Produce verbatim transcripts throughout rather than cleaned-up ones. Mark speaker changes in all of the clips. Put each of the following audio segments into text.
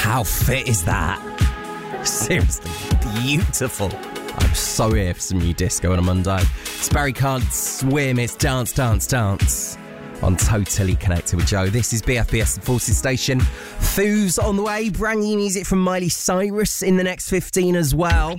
Speaker 1: How fit is that? Seriously, beautiful. I'm so here for some new disco on a Monday. It's Barry Can't Swim, it's Dance, Dance, Dance on Totally Connected with Joe. This is B F B S, the Forces Station. Foos on the way, brand new music from Miley Cyrus in the next fifteen as well.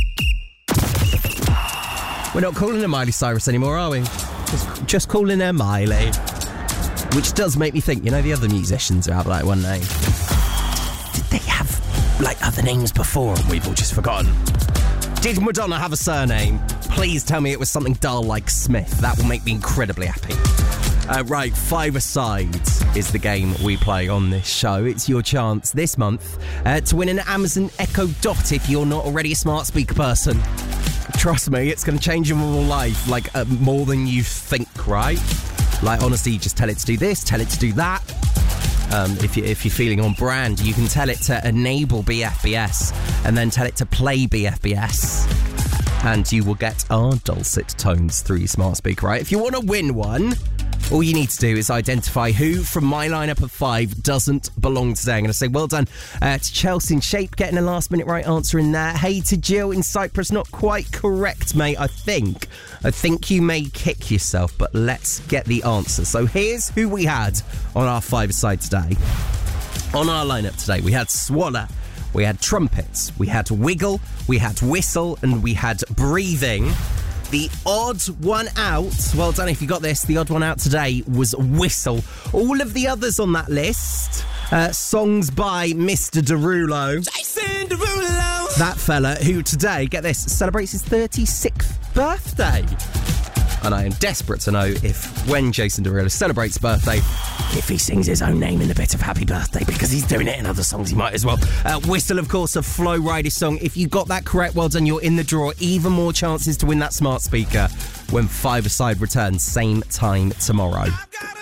Speaker 1: We're not calling her Miley Cyrus anymore, are we? Just, just calling her Miley. Which does make me think, you know, the other musicians who have like one name, did they have like other names before and we've all just forgotten? Did Madonna have a surname? Please tell me it was something dull like Smith. That will make me incredibly happy. Uh, right, Five-A-Side is the game we play on this show. It's your chance this month uh, to win an Amazon Echo Dot if you're not already a smart speaker person. Trust me, it's going to change your whole life, like uh, more than you think, right? Like, honestly, you just tell it to do this, tell it to do that. Um, if, you, if you're feeling on brand, you can tell it to enable B F B S and then tell it to play B F B S. And you will get our dulcet tones through your smart speaker, right? If you want to win one, all you need to do is identify who from my lineup of five doesn't belong today. I'm going to say well done uh, to Chelsea in Shape, getting a last minute right answer in there. Hey to Jill in Cyprus, not quite correct, mate, I think. I think you may kick yourself, but let's get the answer. So here's who we had on our five-a-side today. On our lineup today, we had Swallow, we had Trumpets, we had Wiggle, we had Whistle, and we had Breathing. The odd one out, well done if you got this, the odd one out today was Whistle. All of the others on that list, uh, songs by Mister Derulo. Jason Derulo! That fella who today, get this, celebrates his thirty-sixth birthday. And I am desperate to know if, when Jason Derulo celebrates birthday, if he sings his own name in the bit of happy birthday, because he's doing it in other songs, he might as well. Uh, Whistle, of course, a Flo Rida song. If you got that correct, well done, you're in the draw. Even more chances to win that smart speaker when Five-A-Side returns, same time tomorrow.